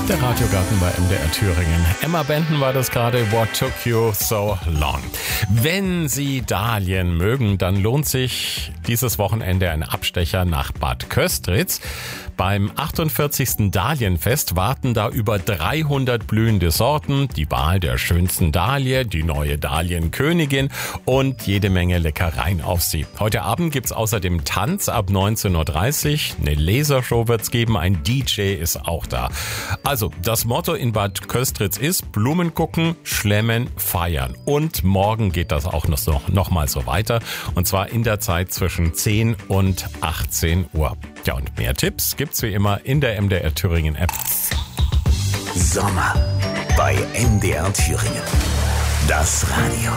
Der Radiogarten bei MDR Thüringen. Emma Benten war das gerade. What took you so long? Wenn Sie Dahlien mögen, dann lohnt sich dieses Wochenende ein Abstecher nach Bad Köstritz. Beim 48. Dahlienfest warten da über 300 blühende Sorten, die Wahl der schönsten Dahlie, die neue Dahlienkönigin und jede Menge Leckereien auf Sie. Heute Abend gibt's außerdem Tanz ab 19.30 Uhr, eine Lasershow wird's geben, ein DJ ist auch da. Also, das Motto in Bad Köstritz ist Blumen gucken, schlemmen, feiern. Und morgen geht das auch noch mal so weiter. Und zwar in der Zeit zwischen 10 und 18 Uhr. Ja, und mehr Tipps gibt's wie immer in der MDR Thüringen App. Sommer bei MDR Thüringen. Das Radio.